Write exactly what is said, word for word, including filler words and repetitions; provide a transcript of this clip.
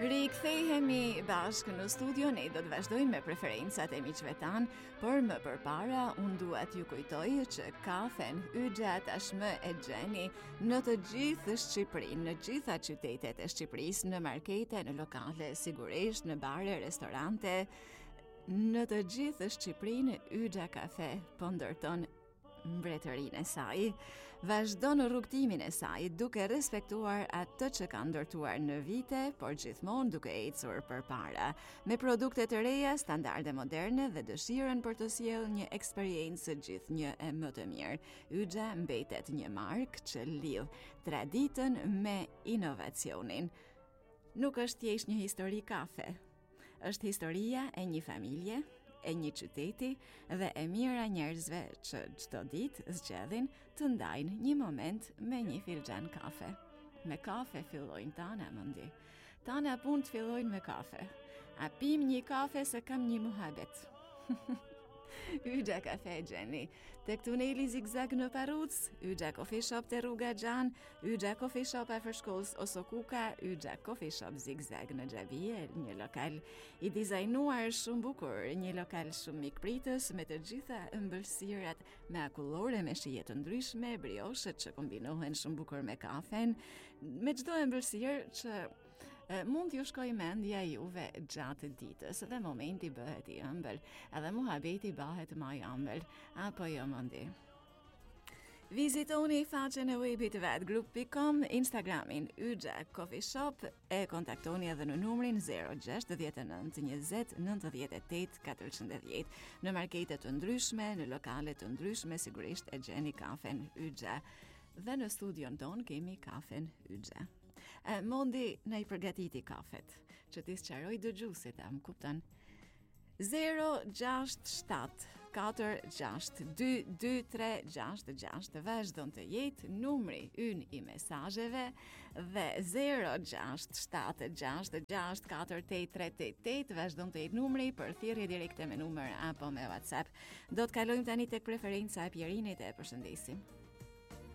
Rikthehemi bashkë në studio, ne do të vazhdojmë me preferencat e miqve tanë, por më përpara unë duhet ju kujtoj që kafen Yxha tashmë e gjeni në të gjithë Shqipërinë, në gjitha qytetet e Shqipërisë, në markete, në lokale, sigurisht, në bare, restorante, në të gjithë Shqipërinë Yxha Kafe po ndërton mbretërinë e saj, vazhdon në rrugtimin e saj duke respektuar atë që ka ndërtuar në vite, por gjithmonë duke ecur përpara, me produkte të reja, standarde moderne dhe dëshirën për të sjellë një eksperiencë gjithnjë e më të mirë. Yxha mbetet një markë që lidh traditën me inovacionin. Nuk është thjesht një histori kafe, është historia e një familje, e një qyteti dhe e mira njerëzve që çdo ditë zgjedhin të ndajnë një moment me një filxhan kafe. Me kafe fillojnë tana mundi. Tana punë të fillojnë me kafe. A pim një kafe se kam një muhabet. Yxha Kafe gjeni tek tuneli Zigzag në Paruc, Yxha Coffee Shop te rruga Xhan, Yxha Coffee Shop afër shkollës Osokuka, Yxha Coffee Shop Zigzag në Xhabie, një lokal i dizajnuar shumë bukur, një lokal shumë mikpritës me të gjitha ëmbëlsirat me akullore me shije të ndryshme, brioshet që kombinohen shumë bukur me kafen, me çdo ëmbëlsirë që E, mund t'ju shkoj mendja juve gjatë ditës dhe momenti bëhet i ëmbël, edhe muhabeti bëhet më i ëmbël, apo jo mundi. Vizitoni faqen e webit vet group dot com, Instagramin Yxha Coffee Shop e kontaktoni edhe në numrin zero gjasht nëntë nënt njëzet nëntëdhjetë e tetë katërqind e dhjetë. Në markete të ndryshme, në lokale të ndryshme, sigurisht e gjeni kafen Yxha. Dhe në studion ton kemi kafen Yxha. E, Mondi në i përgatiti kafet, që t'i sqaroj dëgjuesit, a më kupton? zero gjasht shtat katër gjasht dy dy tre gjasht gjasht vazhdon të jetë numri ynë i mesazheve dhe zero gjasht shtat gjasht gjasht katër tetë tre tetë tetë vazhdon të jetë numri për thirrje direkte me numër apo me WhatsApp. Do të kalojmë tani tek preferenca e Pierinit, e përshëndesim.